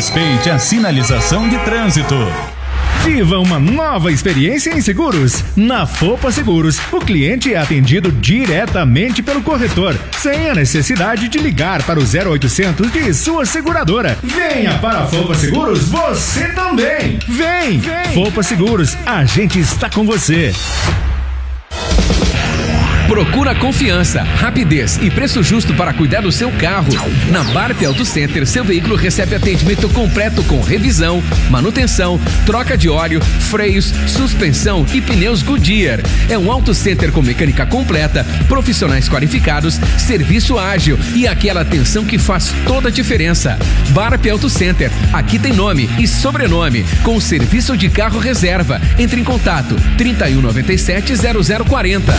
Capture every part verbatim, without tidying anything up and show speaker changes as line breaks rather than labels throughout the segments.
Respeite a sinalização de trânsito. Viva uma nova experiência em seguros. Na Fopa Seguros, o cliente é atendido diretamente pelo corretor, sem a necessidade de ligar para o zero oitocentos de sua seguradora. Venha para a Fopa Seguros, você também. Vem, Vem. Fopa Seguros, a gente está com você.
Procura confiança, rapidez e preço justo para cuidar do seu carro. Na Barp Auto Center, seu veículo recebe atendimento completo com revisão, manutenção, troca de óleo, freios, suspensão e pneus Goodyear. É um auto center com mecânica completa, profissionais qualificados, serviço ágil e aquela atenção que faz toda a diferença. Barp Auto Center, aqui tem nome e sobrenome, com serviço de carro reserva. Entre em contato trinta e um noventa e sete zero zero quarenta.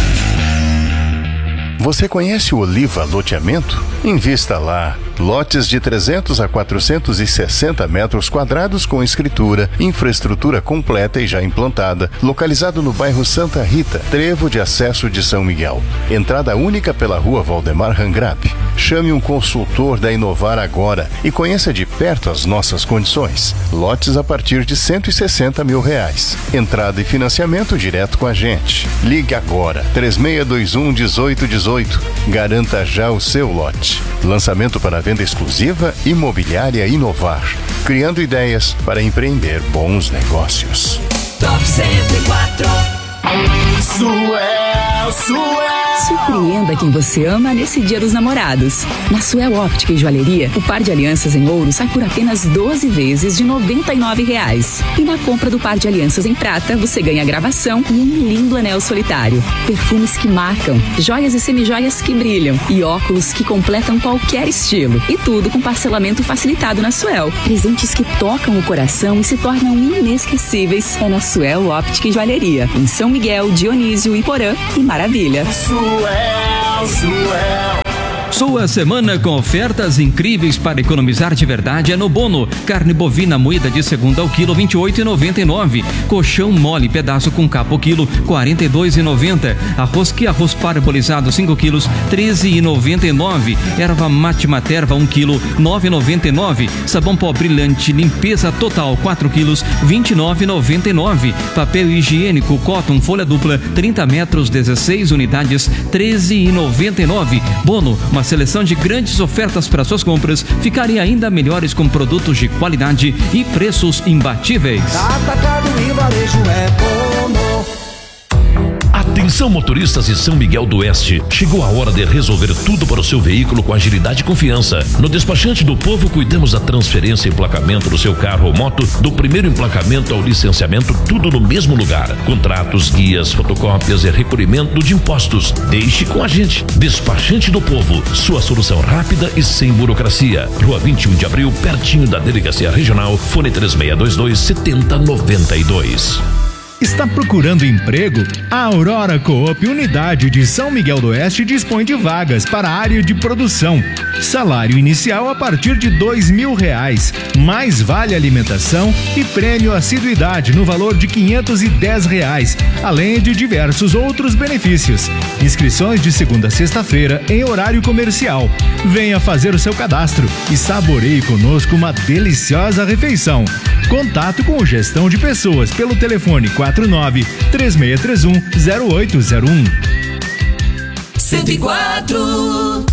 Você conhece o Oliva Loteamento? Invista lá. Lotes de trezentos a quatrocentos e sessenta metros quadrados com escritura, infraestrutura completa e já implantada, localizado no bairro Santa Rita, trevo de acesso de São Miguel. Entrada única pela rua Valdemar Rangrap. Chame um consultor da Inovar agora e conheça de perto as nossas condições. Lotes a partir de cento e sessenta mil reais. Entrada e financiamento direto com a gente. Ligue agora, três seis dois um, um oito um oito. Garanta já o seu lote. Lançamento para venda exclusiva Imobiliária Inovar. Criando ideias para empreender bons negócios.
Top cento e quatro. Suel, Suel.
Surpreenda quem você ama nesse Dia dos Namorados. Na Suel Óptica e Joalheria, o par de alianças em ouro sai por apenas doze vezes de noventa e nove reais. E na compra do par de alianças em prata, você ganha gravação e um lindo anel solitário. Perfumes que marcam, joias e semijoias que brilham e óculos que completam qualquer estilo. E tudo com parcelamento facilitado na Suel. Presentes que tocam o coração e se tornam inesquecíveis é na Suel Óptica e Joalheria. Em São Miguel, Dionísio, Iporã e Maravilha.
Suel, Suel.
Sua semana com ofertas incríveis para economizar de verdade é no Bono. Carne bovina moída de segunda ao quilo, vinte e oito reais e noventa e nove centavos. Colchão mole pedaço com capa ao quilo, quarenta e dois reais e noventa centavos. Arroz que arroz parbolizado cinco quilos, treze reais e noventa e nove centavos. Erva mate materva um quilo, nove reais e noventa e nove centavos. Sabão pó brilhante limpeza total quatro quilos, vinte e nove reais e noventa e nove centavos. Papel higiênico cotton folha dupla trinta metros, dezesseis unidades, treze reais e noventa e nove centavos. Bono, uma seleção de grandes ofertas para suas compras ficarem ainda melhores com produtos de qualidade e preços imbatíveis.
Atacado e varejo é Bono.
Atenção motoristas de São Miguel do Oeste, chegou a hora de resolver tudo para o seu veículo com agilidade e confiança. No Despachante do Povo cuidamos da transferência e emplacamento do seu carro ou moto, do primeiro emplacamento ao licenciamento, tudo no mesmo lugar. Contratos, guias, fotocópias e recolhimento de impostos. Deixe com a gente. Despachante do Povo, sua solução rápida e sem burocracia. Rua vinte e um de abril, pertinho da Delegacia Regional, fone três seis dois dois, sete zero nove dois.
Está procurando emprego? A Aurora Coop Unidade de São Miguel do Oeste dispõe de vagas para a área de produção. Salário inicial a partir de dois mil reais, mais vale alimentação e prêmio assiduidade no valor de quinhentos e dez reais, além de diversos outros benefícios. Inscrições de segunda a sexta-feira em horário comercial. Venha fazer o seu cadastro e saboreie conosco uma deliciosa refeição. Contato com o Gestão de Pessoas pelo telefone quatro nove, três seis três um, zero oito zero um.
cento e quatro.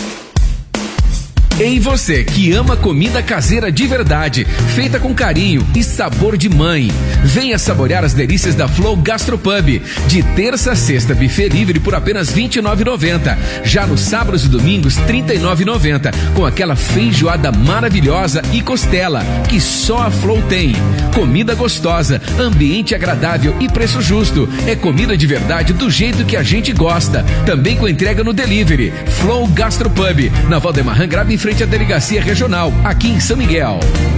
Ei, você que ama comida caseira de verdade, feita com carinho e sabor de mãe. Venha saborear as delícias da Flow Gastropub. De terça a sexta, buffet livre por apenas vinte e nove reais e noventa centavos. Já nos sábados e domingos, trinta e nove reais e noventa centavos. Com aquela feijoada maravilhosa e costela, que só a Flow tem. Comida gostosa, ambiente agradável e preço justo. É comida de verdade do jeito que a gente gosta. Também com entrega no delivery. Flow Gastropub, na Valdemar Rangrab, em frente à Delegacia Regional, aqui em São Miguel.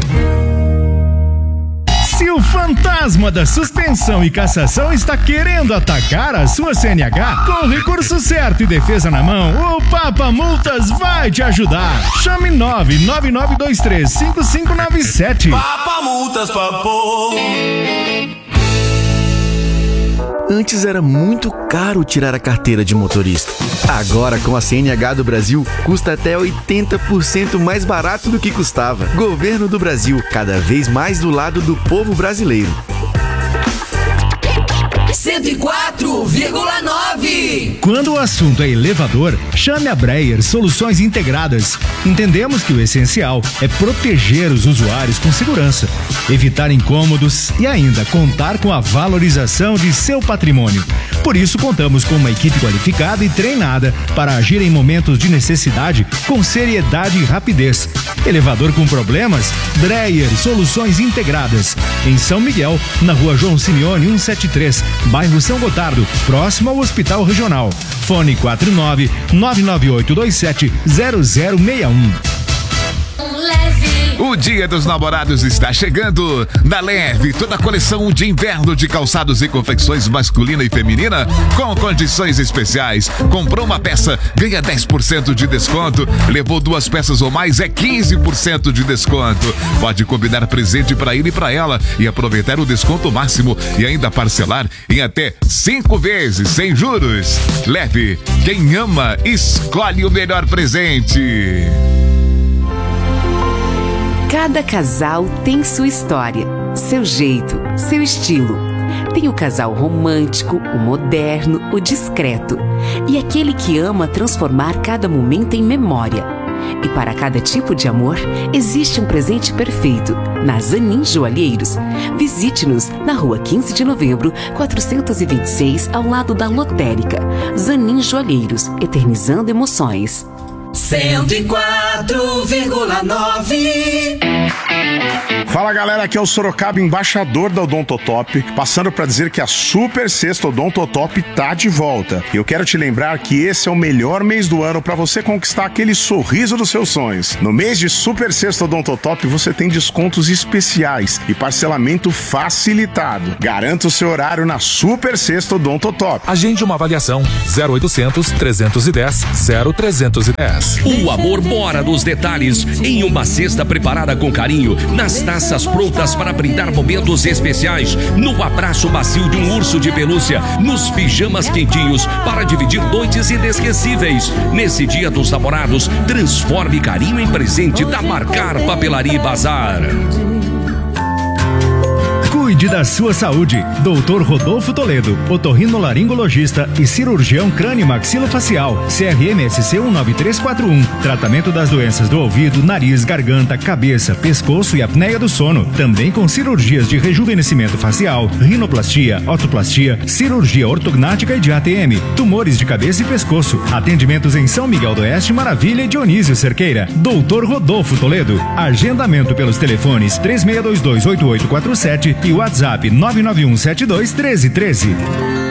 Se o fantasma da suspensão e cassação está querendo atacar a sua C N H, com o recurso certo e defesa na mão, o Papa Multas vai te ajudar. Chame nove nove nove dois três cinco cinco nove sete.
Papa Multas, papo.
Antes era muito caro tirar a carteira de motorista. Agora, com a C N H do Brasil, custa até oitenta por cento mais barato do que custava. Governo do Brasil, cada vez mais do lado do povo brasileiro.
cento e quatro vírgula nove.
Quando o assunto é elevador, chame a Breyer Soluções Integradas. Entendemos que o essencial é proteger os usuários com segurança, evitar incômodos e ainda contar com a valorização de seu patrimônio. Por isso, contamos com uma equipe qualificada e treinada para agir em momentos de necessidade com seriedade e rapidez. Elevador com problemas? Breyer Soluções Integradas. Em São Miguel, na rua João Simeone cento e setenta e três, bairro São Gotardo, próximo ao Hospital Regional. Fone quatro nove nove nove oito dois sete zero zero seis um.
O Dia dos Namorados está chegando. Na Leve, toda a coleção de inverno de calçados e confecções masculina e feminina com condições especiais. Comprou uma peça, ganha dez por cento de desconto. Levou duas peças ou mais, é quinze por cento de desconto. Pode combinar presente para ele e para ela e aproveitar o desconto máximo e ainda parcelar em até cinco vezes sem juros. Leve, quem ama, escolhe o melhor presente.
Cada casal tem sua história, seu jeito, seu estilo. Tem o casal romântico, o moderno, o discreto e aquele que ama transformar cada momento em memória. E para cada tipo de amor, existe um presente perfeito na Zanin Joalheiros. Visite-nos na rua quinze de novembro, quatrocentos e vinte e seis, ao lado da Lotérica. Zanin Joalheiros, eternizando emoções.
cento e quatro vírgula nove.
Fala galera, aqui é o Sorocaba, embaixador da Odontotop, passando para dizer que a Super Sexta Odontotop tá de volta. E eu quero te lembrar que esse é o melhor mês do ano para você conquistar aquele sorriso dos seus sonhos. No mês de Super Sexta Odontotop você tem descontos especiais e parcelamento facilitado. Garanta o seu horário na Super Sexta Odontotop.
Agende uma avaliação zero oitocentos, trezentos e dez, zero trezentos e dez.
O amor mora nos detalhes, em uma cesta preparada com carinho, nas taças prontas para brindar momentos especiais, no abraço macio de um urso de pelúcia, nos pijamas quentinhos para dividir noites inesquecíveis. Nesse Dia dos Namorados, transforme carinho em presente da Marcar Papelaria e Bazar.
Cuide da sua saúde. doutor Rodolfo Toledo, otorrinolaringologista e cirurgião crânio-maxilofacial. C R M S C um nove três quatro um. Tratamento das doenças do ouvido, nariz, garganta, cabeça, pescoço e apneia do sono. Também com cirurgias de rejuvenescimento facial, rinoplastia, otoplastia, cirurgia ortognática e de A T M, tumores de cabeça e pescoço. Atendimentos em São Miguel do Oeste, Maravilha e Dionísio Cerqueira. doutor Rodolfo Toledo. Agendamento pelos telefones três seis dois dois, oito oito quatro sete e WhatsApp nove nove um sete dois um três um três.